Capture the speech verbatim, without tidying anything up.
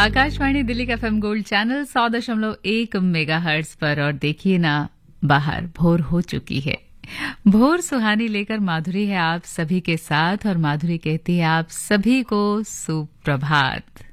आकाशवाणी दिल्ली का FM gold channel सौ दशमलव एक मेगा हर्ट्ज पर। और देखिए ना, बाहर भोर हो चुकी है। भोर सुहानी लेकर माधुरी है आप सभी के साथ, और माधुरी कहती है आप सभी को सुप्रभात।